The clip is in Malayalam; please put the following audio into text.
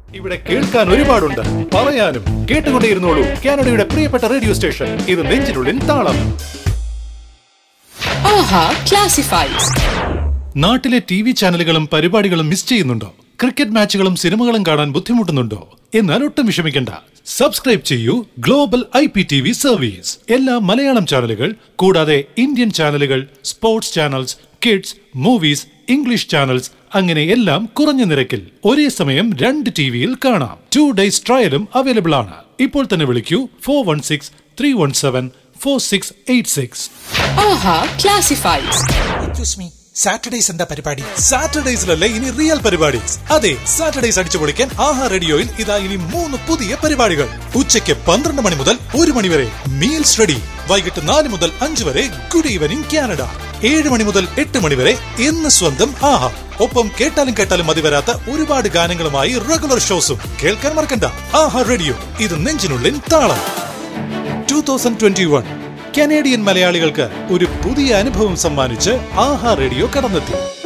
ഇവിടെ കേൾക്കാൻ ഒരുപാടുണ്ട്, പറയാനും കേട്ടുകൊണ്ടേയിരുന്നോളൂ. കാനഡയുടെ പ്രിയപ്പെട്ട റേഡിയോ സ്റ്റേഷൻ, ഇത് നെഞ്ചിനുള്ളിൽ താളം. ആഹാ ക്ലാസിഫൈഡ്സ്. നാട്ടിലെ TV ചാനലുകളും പരിപാടികളും മിസ് ചെയ്യുന്നുണ്ടോ? ക്രിക്കറ്റ് മാച്ചുകളും സിനിമകളും കാണാൻ ബുദ്ധിമുട്ടുന്നുണ്ടോ? എന്നാൽ ഒട്ടും വിഷമിക്കണ്ട. സബ്സ്ക്രൈബ് ചെയ്യൂ ഗ്ലോബൽ IPTV സർവീസ്. എല്ലാ മലയാളം ചാനലുകൾ കൂടാതെ ഇന്ത്യൻ ചാനലുകൾ, sports channels, kids, movies, English channels, അങ്ങനെ എല്ലാം കുറഞ്ഞ നിരക്കിൽ ഒരേ സമയം 2 TVയിൽ കാണാം. 2 days ട്രയലും അവൈലബിൾ ആണ്. ഇപ്പോൾ തന്നെ വിളിക്കൂ 4163174686. ആഹാ ക്ലാസിഫൈഡ്സ്. സാറ്റർഡേസ് എന്താ പരിപാടി? സാറ്റർഡേസിലല്ലേ ഇനി റിയൽ പരിപാടി. അതെ, സാറ്റർഡേസ് അടിച്ചു പൊളിക്കാൻ ആഹാ റേഡിയോയിൽ ഇതാ ഇനി 3 പുതിയ പരിപാടികൾ. ഉച്ചയ്ക്ക് 12 മണി മുതൽ 1 മണി വരെ മീൽസ് റെഡി. വൈകിട്ട് 4 മുതൽ 5 വരെ ഗുഡ് ഈവനിംഗ് കാനഡ. 7 മണി മുതൽ 8 മണി വരെ എന്ന് സ്വന്തം ആഹാ. ഒപ്പം കേട്ടാലും മതി വരാത്ത ഒരുപാട് ഗാനങ്ങളുമായി റെഗുലർ ഷോസും കേൾക്കാൻ മറക്കണ്ട. ആഹാ റേഡിയോ, ഇത് നെഞ്ചിനുള്ളിൽ താളം. 2021 കനേഡിയൻ മലയാളികൾക്ക് ഒരു പുതിയ അനുഭവം സമ്മാനിച്ച് ആഹാ റേഡിയോ കടന്നെത്തി.